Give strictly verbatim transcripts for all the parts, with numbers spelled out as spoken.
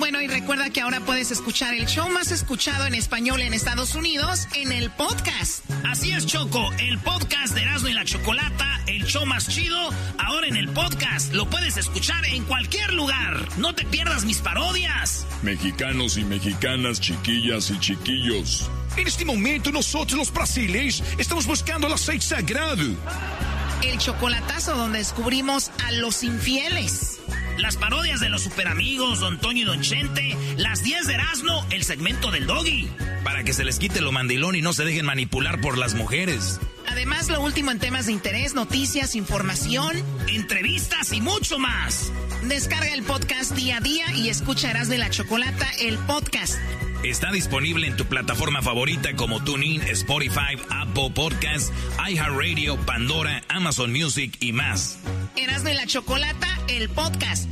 Bueno, y recuerda que ahora puedes escuchar el show más escuchado en español en Estados Unidos en el podcast. Así es, Choco, el podcast de Erasmo y la Chocolata, el show más chido, ahora en el podcast. Lo puedes escuchar en cualquier lugar. No te pierdas mis parodias. Mexicanos y mexicanas, chiquillas y chiquillos. En este momento nosotros los brasileños estamos buscando el aceite sagrado. El chocolatazo donde descubrimos a los infieles. Las parodias de los superamigos, Don Toño y Don Chente. Las diez de Erasmo, el segmento del Doggy. Para que se les quite lo mandilón y no se dejen manipular por las mujeres. Además, lo último en temas de interés, noticias, información, entrevistas y mucho más. Descarga el podcast día a día y escucha Erasmo y la Chocolata, el podcast. Está disponible en tu plataforma favorita como TuneIn, Spotify, Apple Podcasts, iHeartRadio, Pandora, Amazon Music y más. Erasmo y la Chocolata, el podcast.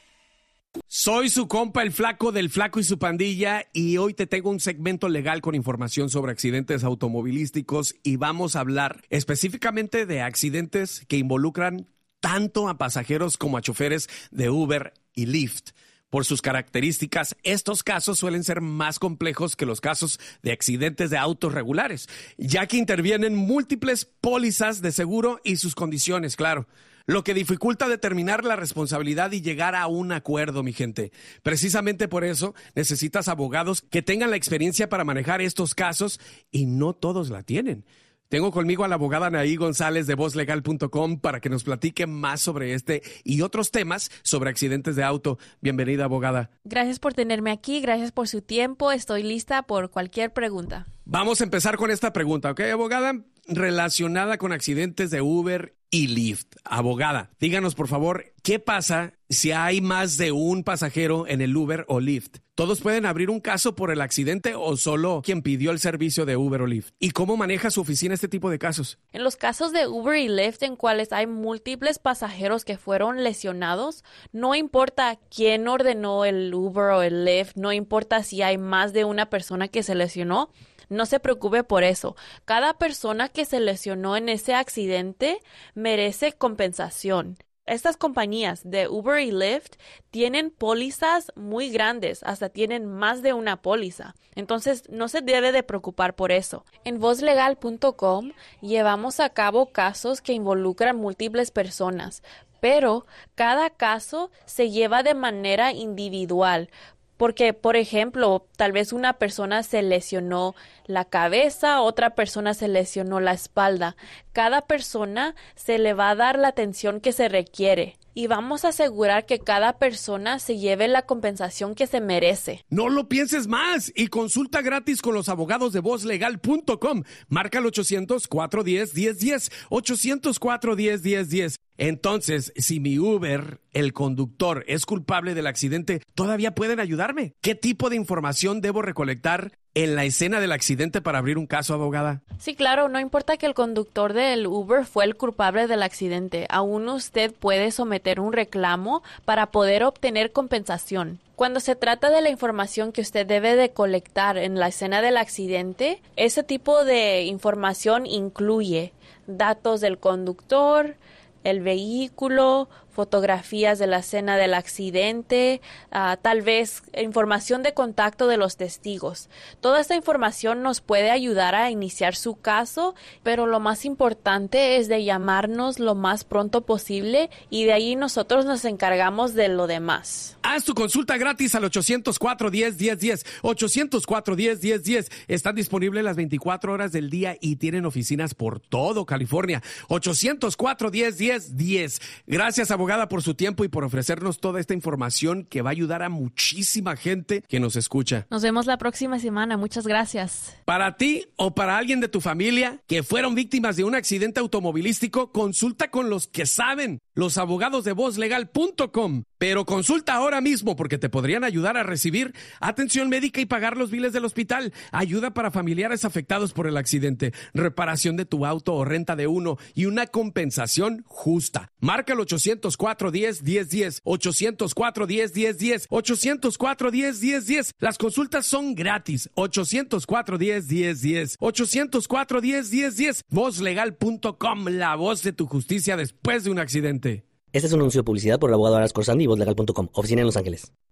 Soy su compa, el Flaco del Flaco y su pandilla, y hoy te tengo un segmento legal con información sobre accidentes automovilísticos y vamos a hablar específicamente de accidentes que involucran tanto a pasajeros como a choferes de Uber y Lyft. Por sus características, estos casos suelen ser más complejos que los casos de accidentes de autos regulares, ya que intervienen múltiples pólizas de seguro y sus condiciones, claro. Lo que dificulta determinar la responsabilidad y llegar a un acuerdo, mi gente. Precisamente por eso necesitas abogados que tengan la experiencia para manejar estos casos y no todos la tienen. Tengo conmigo a la abogada Anaí González de voz legal punto com para que nos platique más sobre este y otros temas sobre accidentes de auto. Bienvenida, abogada. Gracias por tenerme aquí, gracias por su tiempo. Estoy lista por cualquier pregunta. Vamos a empezar con esta pregunta, ¿ok, abogada? Relacionada con accidentes de Uber y Lyft. Abogada, díganos por favor, ¿qué pasa si hay más de un pasajero en el Uber o Lyft? ¿Todos pueden abrir un caso por el accidente o solo quien pidió el servicio de Uber o Lyft? ¿Y cómo maneja su oficina este tipo de casos? En los casos de Uber y Lyft en cuales hay múltiples pasajeros que fueron lesionados, no importa quién ordenó el Uber o el Lyft, no importa si hay más de una persona que se lesionó, no se preocupe por eso. Cada persona que se lesionó en ese accidente merece compensación. Estas compañías de Uber y Lyft tienen pólizas muy grandes, hasta tienen más de una póliza. Entonces, no se debe de preocupar por eso. En voz legal punto com llevamos a cabo casos que involucran múltiples personas, pero cada caso se lleva de manera individual. Porque, por ejemplo, tal vez una persona se lesionó la cabeza, otra persona se lesionó la espalda. Cada persona se le va a dar la atención que se requiere y vamos a asegurar que cada persona se lleve la compensación que se merece. No lo pienses más y consulta gratis con los abogados de voz legal punto com. Marca el ochocientos, cuatrocientos diez, diez diez, ochocientos, cuatrocientos diez, diez diez. Entonces, si mi Uber, el conductor, es culpable del accidente, ¿todavía pueden ayudarme? ¿Qué tipo de información debo recolectar en la escena del accidente para abrir un caso, abogada? Sí, claro, no importa que el conductor del Uber fue el culpable del accidente, aún usted puede someter un reclamo para poder obtener compensación. Cuando se trata de la información que usted debe de colectar en la escena del accidente, ese tipo de información incluye datos del conductor, el vehículo, fotografías de la escena del accidente, uh, tal vez información de contacto de los testigos. Toda esta información nos puede ayudar a iniciar su caso, pero lo más importante es de llamarnos lo más pronto posible y de ahí nosotros nos encargamos de lo demás. Haz tu consulta gratis al ochocientos, cuatrocientos diez, diez diez, ochocientos, cuatrocientos diez, diez diez. Están disponibles las veinticuatro horas del día y tienen oficinas por todo California. ochocientos, cuatrocientos diez, diez diez. Gracias, abogada, por su tiempo y por ofrecernos toda esta información que va a ayudar a muchísima gente que nos escucha. Nos vemos la próxima semana. Muchas gracias. Para ti o para alguien de tu familia que fueron víctimas de un accidente automovilístico, consulta con los que saben, los abogados de voz legal punto com. Pero consulta ahora mismo porque te podrían ayudar a recibir atención médica y pagar los biles del hospital, ayuda para familiares afectados por el accidente, reparación de tu auto o renta de uno y una compensación justa. Marca el ochocientos, cuatrocientos diez, diez diez, ochocientos, cuatrocientos diez, diez diez, ochocientos, cuatrocientos diez, diez diez. Las consultas son gratis. ochocientos, cuatrocientos diez, diez diez, ochocientos, cuatrocientos diez, diez diez. voz legal punto com, la voz de tu justicia después de un accidente. Este es un anuncio de publicidad por el abogado Aras Corsandi y voz legal punto com, oficina en Los Ángeles.